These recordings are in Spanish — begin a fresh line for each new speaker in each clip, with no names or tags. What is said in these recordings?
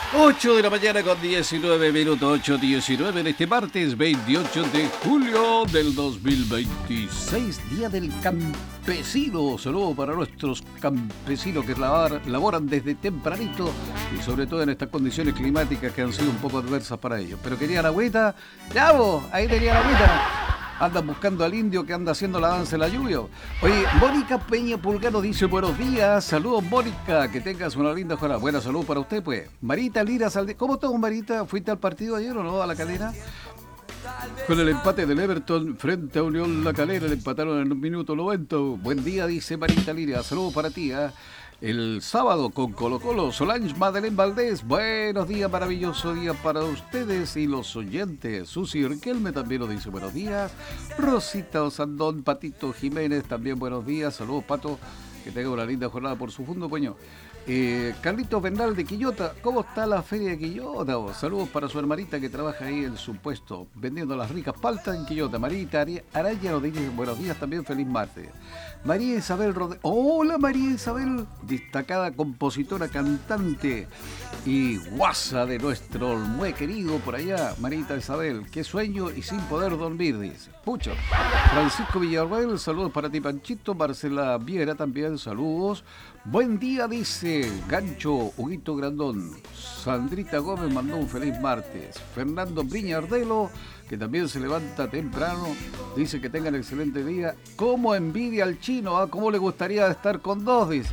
8 de la mañana con 19 minutos, 8:19 en este martes 28 de julio del 2026, Día del Campesino. Saludos para nuestros campesinos que laboran desde tempranito y sobre todo en estas condiciones climáticas que han sido un poco adversas para ellos. Pero querían agüita, ya vos, ahí tenían agüita. Andan buscando al indio que anda haciendo la danza de la lluvia. Oye, Mónica Peña Pulgano dice buenos días. Saludos, Mónica. Que tengas una linda jornada. Buena salud para usted, pues. Marita Lira Salde. ¿Cómo estás, Marita? ¿Fuiste al partido ayer o no? A La Calera. Con el empate del Everton frente a Unión La Calera, le empataron en el minuto 90. Buen día, dice Marita Lira. Saludos para ti, ¿eh? El sábado con Colo Colo, Solange Madeleine Valdés. Buenos días, maravilloso día para ustedes y los oyentes. Susi Riquelme también nos dice buenos días. Rosita Osandón, Patito Jiménez, también buenos días. Saludos, Pato, que tenga una linda jornada por su fondo, coño. Carlitos Bernal de Quillota, ¿cómo está la feria de Quillota? Saludos para su hermanita que trabaja ahí en su puesto, vendiendo las ricas paltas en Quillota. Marita Araya nos dice buenos días también, feliz martes. María Isabel Rodríguez, hola María Isabel, destacada compositora, cantante y guasa de nuestro muy querido por allá, Marita Isabel, qué sueño y sin poder dormir, dice. Pucho. Francisco Villarreal, saludos para ti, Panchito. Marcela Viera también, saludos. Buen día, dice Gancho Huguito Grandón. Sandrita Gómez mandó un feliz martes. Fernando Briñardelo, que también se levanta temprano, dice que tengan excelente día. ¿Cómo envidia al chino? ¿Cómo le gustaría estar con dos? Dice.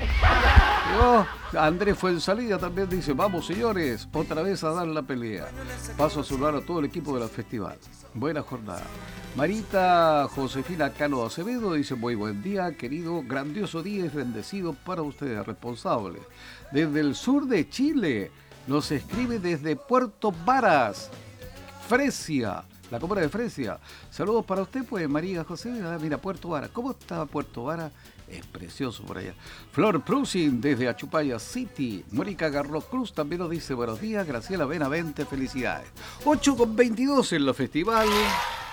Andrés Fuensalida también dice, vamos señores, otra vez a dar la pelea. Paso a saludar a todo el equipo de la festival. Buena jornada. Marita Josefina Cano Acevedo dice, muy buen día, querido, grandioso día y bendecido para ustedes, responsables. Desde el sur de Chile, nos escribe desde Puerto Varas, Fresia, la comuna de Fresia. Saludos para usted, pues, María José. Mira, Puerto Varas. ¿Cómo está Puerto Varas? Es precioso por allá. Flor Prusin desde Achupaya City. Mónica Garro Cruz también nos dice buenos días. Graciela Benavente, felicidades. 8:22 en la festival.